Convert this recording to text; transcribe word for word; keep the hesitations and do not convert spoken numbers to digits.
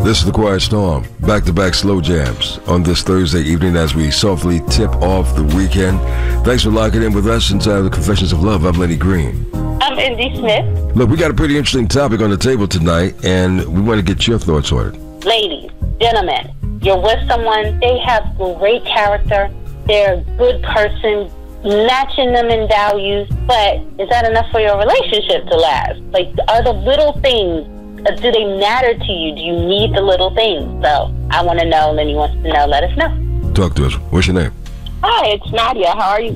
This is The Quiet Storm. Back-to-back slow jams on this Thursday evening as we softly tip off the weekend. Thanks for locking in with us inside the Confessions of Love. I'm Lenny Green. I'm Indy Smith. Look, we got a pretty interesting topic on the table tonight, and we want to get your thoughts on it. Ladies, gentlemen, you're with someone, they have great character, they're a good person, matching them in values, but is that enough for your relationship to last? Like, are the little things, uh, do they matter to you? Do you need the little things? So, I want to know, Lenny wants to know, let us know. Talk to us. What's your name? Hi, it's Nadia. How are you